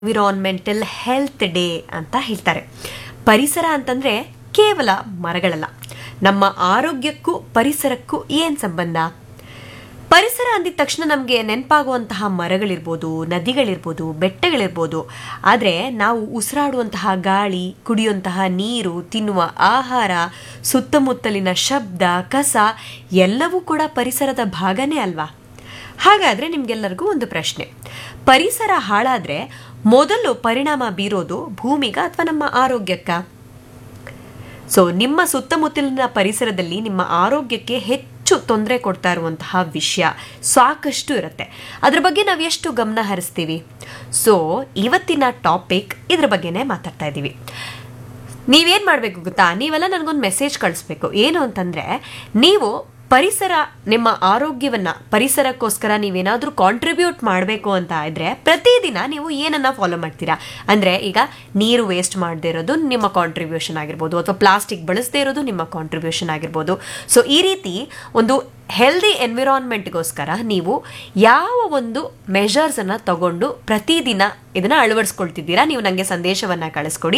Environmental health day ಅಂತ ಹೇಳ್ತಾರೆ. ಪರಿಸರ ಅಂತಂದ್ರೆ ಕೇವಲ ಮರಗಳಲ್ಲ. ನಮ್ಮ ಆರೋಗ್ಯಕ್ಕೂ ಪರಿಸರಕ್ಕೂ ಏನ್ ಸಂಬಂಧ? ಪರಿಸರ ಅಂದಿದ ತಕ್ಷಣ ನಮಗೆ ನೆನಪಾಗುವಂತಹ ಮರಗಳಿರ್ಬೋದು, ನದಿಗಳಿರ್ಬೋದು, ಬೆಟ್ಟಗಳಿರ್ಬೋದು. ಆದರೆ ನಾವು ಉಸಿರಾಡುವಂತಹ ಗಾಳಿ, ಕುಡಿಯುವಂತಹ ನೀರು, ತಿನ್ನುವ ಆಹಾರ, ಸುತ್ತಮುತ್ತಲಿನ ಶಬ್ದ, ಕಸ ಎಲ್ಲವೂ ಕೂಡ ಪರಿಸರದ ಭಾಗನೇ ಅಲ್ವಾ? ಹಾಗಾದ್ರೆ ನಿಮ್ಗೆಲ್ಲರಿಗೂ ಒಂದು ಪ್ರಶ್ನೆ. ಪರಿಸರ ಹಾಳಾದ್ರೆ ಮೊದಲು ಪರಿಣಾಮ ಬೀರೋದು ಭೂಮಿಗ ಅಥವಾ ನಮ್ಮ ಆರೋಗ್ಯಕ್ಕ? ಸೊ ನಿಮ್ಮ ಸುತ್ತಮುತ್ತಲಿನ ಪರಿಸರದಲ್ಲಿ ನಿಮ್ಮ ಆರೋಗ್ಯಕ್ಕೆ ಹೆಚ್ಚು ತೊಂದರೆ ಕೊಡ್ತಾ ಇರುವಂತಹ ವಿಷಯ ಸಾಕಷ್ಟು ಇರುತ್ತೆ. ಅದ್ರ ಬಗ್ಗೆ ನಾವು ಎಷ್ಟು ಗಮನ ಹರಿಸ್ತೀವಿ? ಸೊ ಇವತ್ತಿನ ಟಾಪಿಕ್ ಇದ್ರ ಬಗ್ಗೆನೇ ಮಾತಾಡ್ತಾ ಇದ್ದೀವಿ. ನೀವೇನ್ ಮಾಡ್ಬೇಕು ಗೊತ್ತಾ? ನೀವೆಲ್ಲ ನನಗೊಂದು ಮೆಸೇಜ್ ಕಳಿಸ್ಬೇಕು. ಏನು ಅಂತಂದ್ರೆ, ನೀವು ಪರಿಸರ, ನಿಮ್ಮ ಆರೋಗ್ಯವನ್ನ, ಪರಿಸರಕ್ಕೋಸ್ಕರ ನೀವೇನಾದ್ರೂ ಕಾಂಟ್ರಿಬ್ಯೂಟ್ ಮಾಡಬೇಕು ಅಂತ ಇದ್ರೆ ಪ್ರತಿದಿನ ನೀವು ಏನನ್ನ ಫಾಲೋ ಮಾಡ್ತೀರಾ? ಅಂದ್ರೆ ಈಗ ನೀರು ವೇಸ್ಟ್ ಮಾಡದೇ ಇರೋದು ನಿಮ್ಮ ಕಾಂಟ್ರಿಬ್ಯೂಷನ್ ಆಗಿರ್ಬೋದು, ಅಥವಾ ಪ್ಲಾಸ್ಟಿಕ್ ಬಳಸದೇ ಇರೋದು ನಿಮ್ಮ ಕಾಂಟ್ರಿಬ್ಯೂಷನ್ ಆಗಿರ್ಬೋದು. ಸೊ ಈ ರೀತಿ ಒಂದು ಹೆಲ್ದಿ ಎನ್ವಿರಾನ್ಮೆಂಟ್ಗೋಸ್ಕರ ನೀವು ಯಾವ ಒಂದು ಮೆಷರ್ಸ್ ಅನ್ನ ತಗೊಂಡು ಪ್ರತಿದಿನ ಇದನ್ನ ಅಳವಡಿಸ್ಕೊಳ್ತಿದ್ದೀರಾ? ನೀವು ನನಗೆ ಸಂದೇಶವನ್ನ ಕಳಿಸ್ಕೊಡಿ.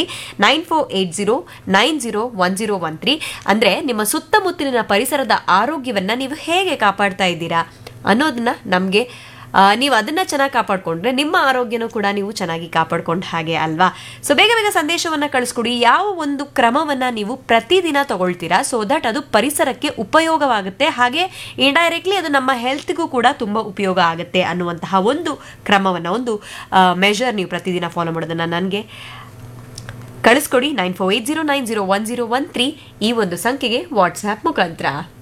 9480901013 ಅಂದ್ರೆ ನಿಮ್ಮ ಸುತ್ತಮುತ್ತಲಿನ ಪರಿಸರದ ಆರೋಗ್ಯವನ್ನ ನೀವು ಹೇಗೆ ಕಾಪಾಡ್ತಾ ಇದ್ದೀರಾ ಅನ್ನೋದನ್ನ ನಮಗೆ, ನೀವು ಅದನ್ನ ಚೆನ್ನಾಗಿ ಕಾಪಾಡ್ಕೊಂಡ್ರೆ ನಿಮ್ಮ ಆರೋಗ್ಯನೂ ಕೂಡ ನೀವು ಚೆನ್ನಾಗಿ ಕಾಪಾಡ್ಕೊಂಡ ಹಾಗೆ ಅಲ್ವಾ? ಸೊ ಬೇಗ ಬೇಗ ಸಂದೇಶವನ್ನ ಕಳಿಸ್ಕೊಡಿ. ಯಾವ ಒಂದು ಕ್ರಮವನ್ನ ನೀವು ಪ್ರತಿದಿನ ತಗೊಳ್ತೀರಾ ಸೊ ದಟ್ ಅದು ಪರಿಸರಕ್ಕೆ ಉಪಯೋಗವಾಗುತ್ತೆ, ಹಾಗೆ ಇಂಡೈರೆಕ್ಟ್ಲಿ ಅದು ನಮ್ಮ ಹೆಲ್ತ್ಗೂ ಕೂಡ ತುಂಬಾ ಉಪಯೋಗ ಆಗುತ್ತೆ ಅನ್ನುವಂತಹ ಒಂದು ಕ್ರಮವನ್ನ, ಒಂದು ಮೆಷರ್ ನೀವು ಪ್ರತಿದಿನ ಫಾಲೋ ಮಾಡೋದನ್ನ ನನಗೆ ಕಳಿಸ್ಕೊಡಿ. 9480901013 ಈ ಒಂದು ಸಂಖ್ಯೆಗೆ ವಾಟ್ಸ್ಆ್ಯಪ್ ಮುಖಾಂತರ.